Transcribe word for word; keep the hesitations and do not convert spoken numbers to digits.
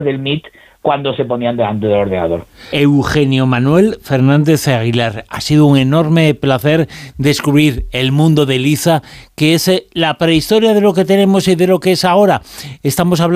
del M I T cuando se ponían delante del ordenador. Eugenio Manuel Fernández Aguilar, ha sido un enorme placer descubrir el mundo de Liza, que es la prehistoria de lo que tenemos y de lo que es ahora. Estamos hablando